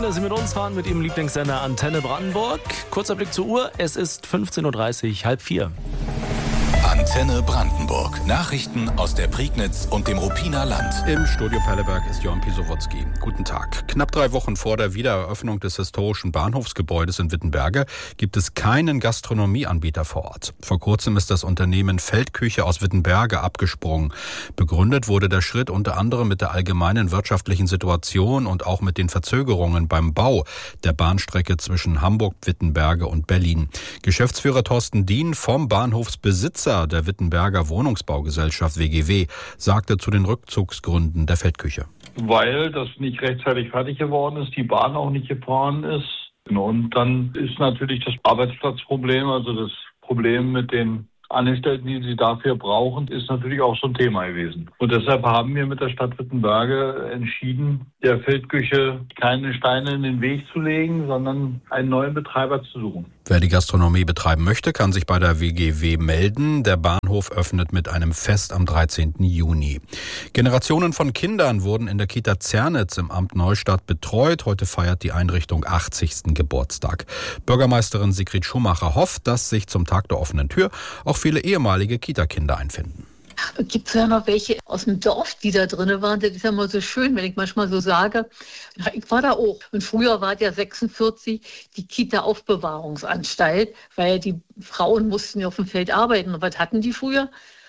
dass Sie mit uns fahren, mit Ihrem Lieblingssender Antenne Brandenburg. Kurzer Blick zur Uhr, es ist 15.30 Uhr, halb vier. Antenne Brandenburg. Nachrichten aus der Prignitz und dem Ruppiner Land. Im Studio Pelleberg ist Johann Pisowotzki. Guten Tag. Knapp 3 Wochen vor der Wiedereröffnung des historischen Bahnhofsgebäudes in Wittenberge gibt es keinen Gastronomieanbieter vor Ort. Vor kurzem ist das Unternehmen Feldküche aus Wittenberge abgesprungen. Begründet wurde der Schritt unter anderem mit der allgemeinen wirtschaftlichen Situation und auch mit den Verzögerungen beim Bau der Bahnstrecke zwischen Hamburg, Wittenberge und Berlin. Geschäftsführer Thorsten Dien vom Bahnhofsbesitzer der Wittenberger Wohnungsbaugesellschaft WGW sagte zu den Rückzugsgründen der Feldküche. Weil das nicht rechtzeitig fertig geworden ist, die Bahn auch nicht gefahren ist. Und dann ist natürlich das Arbeitsplatzproblem, also das Problem mit den Angestellten, die sie dafür brauchen, ist natürlich auch so ein Thema gewesen. Und deshalb haben wir mit der Stadt Wittenberge entschieden, der Feldküche keine Steine in den Weg zu legen, sondern einen neuen Betreiber zu suchen. Wer die Gastronomie betreiben möchte, kann sich bei der WGW melden. Der Bahnhof öffnet mit einem Fest am 13. Juni. Generationen von Kindern wurden in der Kita Zernitz im Amt Neustadt betreut. Heute feiert die Einrichtung 80. Geburtstag. Bürgermeisterin Sigrid Schumacher hofft, dass sich zum Tag der offenen Tür auch viele ehemalige Kita-Kinder einfinden. Gibt es ja noch welche aus dem Dorf, die da drin waren? Das ist ja mal so schön, wenn ich manchmal so sage. Ich war da auch. Und früher war ja 46 die Kita-Aufbewahrungsanstalt, weil die Frauen mussten ja auf dem Feld arbeiten. Und was hatten die früher?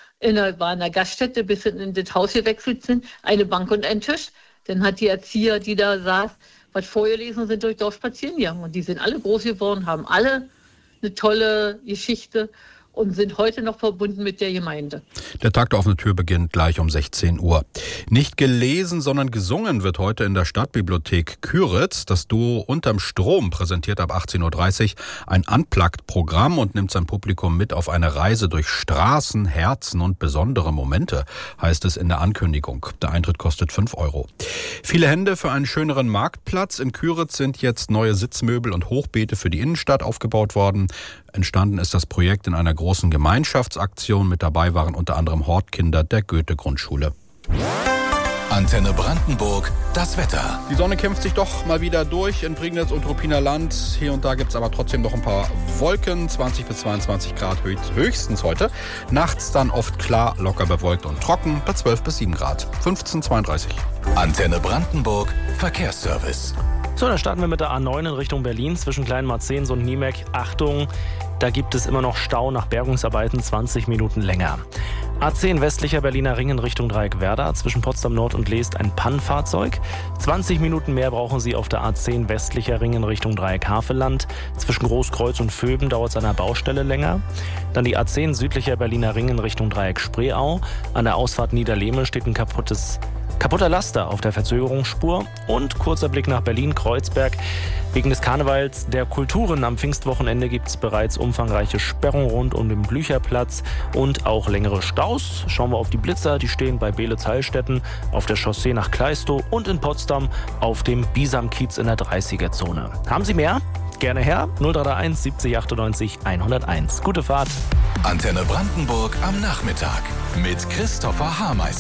War in der Gaststätte, bis sie in das Haus gewechselt sind, eine Bank und ein Tisch. Dann hat die Erzieher, die da saß, was vorgelesen und sind durch Dorf spazieren gegangen. Und die sind alle groß geworden, haben alle eine tolle Geschichte und sind heute noch verbunden mit der Gemeinde. Der Tag der offenen Tür beginnt gleich um 16 Uhr. Nicht gelesen, sondern gesungen wird heute in der Stadtbibliothek Küritz. Das Duo Unterm Strom präsentiert ab 18.30 Uhr ein Unplugged-Programm und nimmt sein Publikum mit auf eine Reise durch Straßen, Herzen und besondere Momente, heißt es in der Ankündigung. Der Eintritt kostet 5 Euro. Viele Hände für einen schöneren Marktplatz. In Küritz sind jetzt neue Sitzmöbel und Hochbeete für die Innenstadt aufgebaut worden. Entstanden ist das Projekt in einer großen Gemeinschaftsaktion. Mit dabei waren unter anderem Hortkinder der Goethe-Grundschule. Antenne Brandenburg, das Wetter. Die Sonne kämpft sich doch mal wieder durch in Prignitz und Ruppiner Land. Hier und da gibt es aber trotzdem noch ein paar Wolken. 20 bis 22 Grad höchstens heute. Nachts dann oft klar, locker bewölkt und trocken bei 12 bis 7 Grad. 15:32. Antenne Brandenburg, Verkehrsservice. So, dann starten wir mit der A9 in Richtung Berlin zwischen Kleinmarzens und Niemek. Achtung, da gibt es immer noch Stau nach Bergungsarbeiten, 20 Minuten länger. A10 westlicher Berliner Ring in Richtung Dreieck Werder, zwischen Potsdam Nord und Leest ein Pannenfahrzeug. 20 Minuten mehr brauchen Sie auf der A10 westlicher Ring in Richtung Dreieck Havelland. Zwischen Großkreuz und Vöben dauert es an der Baustelle länger. Dann die A10 südlicher Berliner Ring in Richtung Dreieck Spreeau. An der Ausfahrt Niederlehme steht ein kaputter Laster auf der Verzögerungsspur. Und kurzer Blick nach Berlin-Kreuzberg. Wegen des Karnevals der Kulturen am Pfingstwochenende gibt es bereits umfangreiche Sperrungen rund um den Blücherplatz und auch längere Staus. Schauen wir auf die Blitzer, die stehen bei Beelitz-Heilstätten, auf der Chaussee nach Kleistow und in Potsdam auf dem Bisamkiez in der 30er-Zone. Haben Sie mehr? Gerne her, 0331 70 98 101. Gute Fahrt. Antenne Brandenburg am Nachmittag mit Christopher Hameister.